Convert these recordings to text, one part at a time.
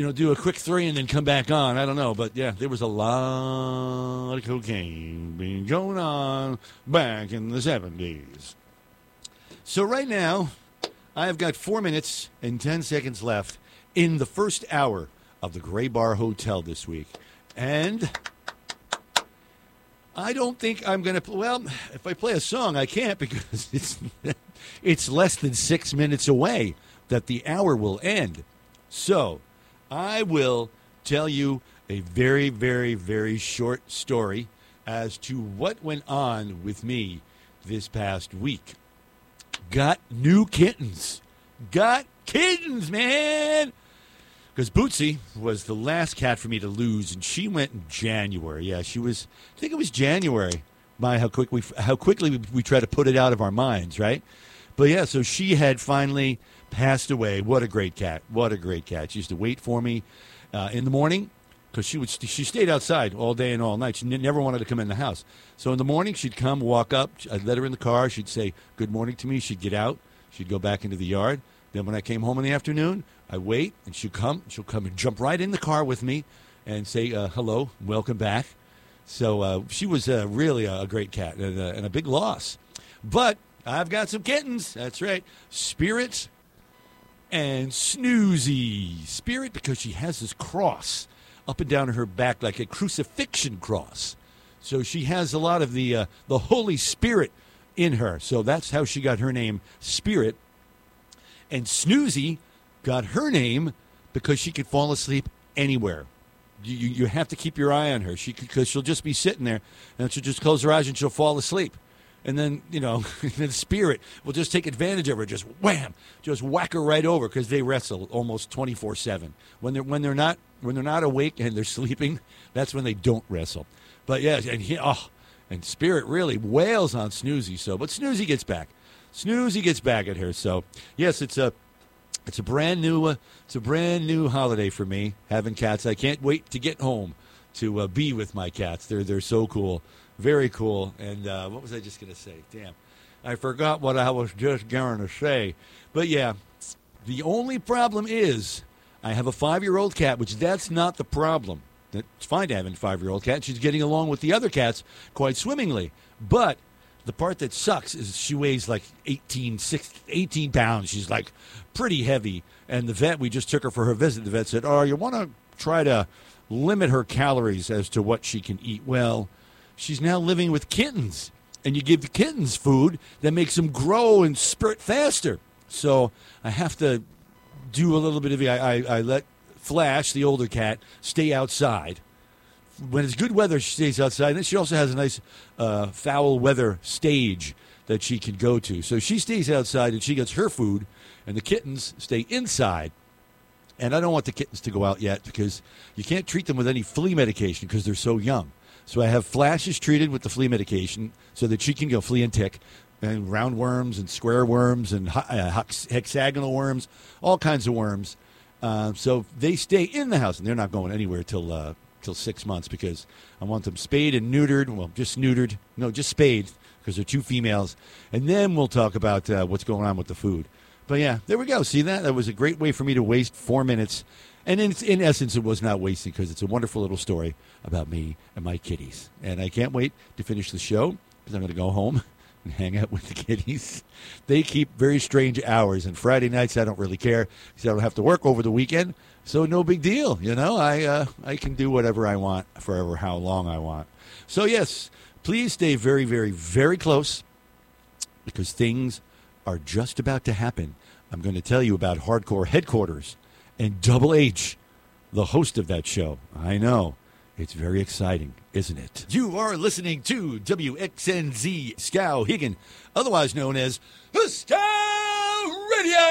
do a quick 3 and then come back on. I don't know, but yeah, there was a lot of cocaine being going on back in the 70s. So right now, I've got 4 minutes and 10 seconds left in the first hour of the Gray Bar Hotel this week. And I don't think I'm going to, well, if I play a song, I can't because it's less than 6 minutes away that the hour will end. So I will tell you a very, very, very short story as to what went on with me this past week. Got new kittens. Got kittens, man. Because Bootsy was the last cat for me to lose, and she went in January. Yeah, she was, I think it was January, by how quickly we try to put it out of our minds, right? But yeah, so she had finally passed away. What a great cat. What a great cat. She used to wait for me in the morning because she stayed outside all day and all night. She never wanted to come in the house. So in the morning, she'd come, walk up. I'd let her in the car. She'd say good morning to me. She'd get out. She'd go back into the yard. Then when I came home in the afternoon, I wait, and she'll come and jump right in the car with me and say hello, welcome back. So she was really a great cat and a big loss. But I've got some kittens. That's right. Spirit and Snoozy. Spirit because she has this cross up and down her back like a crucifixion cross. So she has a lot of the Holy Spirit in her. So that's how she got her name, Spirit. And Snoozy got her name because she could fall asleep anywhere. You have to keep your eye on her because she'll just be sitting there and she'll just close her eyes and she'll fall asleep. And then, the Spirit will just take advantage of her, just wham, just whack her right over because they wrestle almost 24/7. When they're not awake and they're sleeping, that's when they don't wrestle. But yeah, and Spirit really wails on Snoozy. But Snoozy gets back. Snoozy gets back at her. So yes, it's a brand new holiday for me having cats. I can't wait to get home to be with my cats. They're so cool. Very cool. And what was I just going to say? Damn. I forgot what I was just going to say. But, yeah, the only problem is I have a 5-year-old cat, which that's not the problem. It's fine to have a 5-year-old cat. She's getting along with the other cats quite swimmingly. But the part that sucks is she weighs like 18 pounds. She's like pretty heavy. And the vet, we just took her for her visit. The vet said, you want to try to limit her calories as to what she can eat. Well, she's now living with kittens, and you give the kittens food that makes them grow and spurt faster. So I have to do a little bit of I let Flash, the older cat, stay outside. When it's good weather, she stays outside. And she also has a nice foul weather stage that she can go to. So she stays outside, and she gets her food, and the kittens stay inside. And I don't want the kittens to go out yet because you can't treat them with any flea medication because they're so young. So I have Flashes treated with the flea medication so that she can go flea and tick and roundworms and square worms and hexagonal worms, all kinds of worms. So they stay in the house, and they're not going anywhere till 6 months because I want them spayed and neutered. Well, just neutered. No, just spayed because they're 2 females. And then we'll talk about what's going on with the food. But, yeah, there we go. See that? That was a great way for me to waste 4 minutes. And in essence, it was not wasted because it's a wonderful little story about me and my kitties. And I can't wait to finish the show because I'm going to go home and hang out with the kitties. They keep very strange hours. And Friday nights, I don't really care because I don't have to work over the weekend. So no big deal. I can do whatever I want forever, how long I want. So, yes, please stay very, very, very close because things are just about to happen. I'm going to tell you about Hardcore Headquarters and Double H, the host of that show. I know. It's very exciting, isn't it? You are listening to WXNZ Skowhegan, otherwise known as the Scow Radio!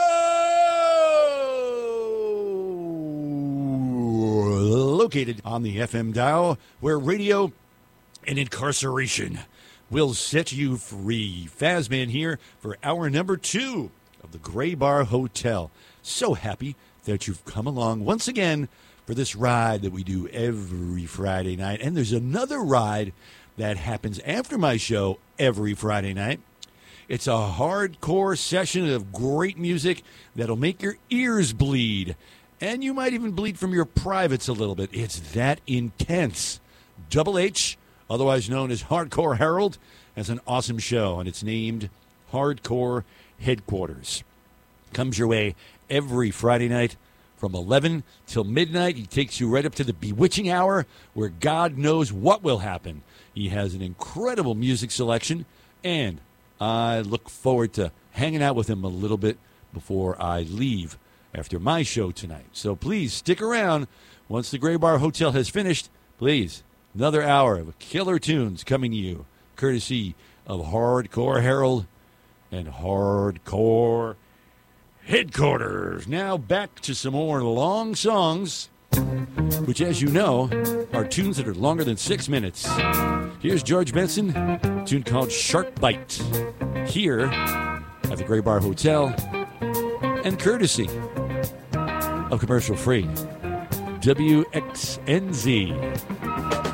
Located on the FM dial, where radio and incarceration will set you free. Fazman here for hour number 2 of the Gray Bar Hotel. So happy that you've come along once again for this ride that we do every Friday night. And there's another ride that happens after my show every Friday night. It's a hardcore session of great music that'll make your ears bleed. and you might even bleed from your privates a little bit. It's that intense. Double H, otherwise known as Hardcore Harold, has an awesome show, and it's named Hardcore Headquarters. Comes your way every Friday night from 11 till midnight. He takes you right up to the bewitching hour where God knows what will happen. He has an incredible music selection, and I look forward to hanging out with him a little bit before I leave after my show tonight. So please stick around. Once the Gray Bar Hotel has finished, please, another hour of killer tunes coming to you, courtesy of Hardcore Harold and Hardcore Headquarters. Now back to some more long songs, which, as you know, are tunes that are longer than 6 minutes. Here's George Benson, a tune called Shark Bite, here at the Gray Bar Hotel, and courtesy of commercial-free WXNZ.